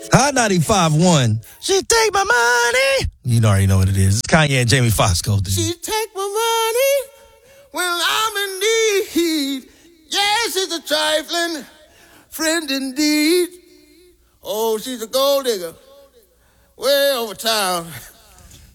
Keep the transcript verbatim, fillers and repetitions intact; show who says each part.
Speaker 1: Hot ninety-five one. She take my money. You already know what it is. It's Kanye and Jamie Foxx go through.
Speaker 2: She take my money when I'm in need. Yes, she's a trifling friend indeed. Oh, she's a gold digger way over town.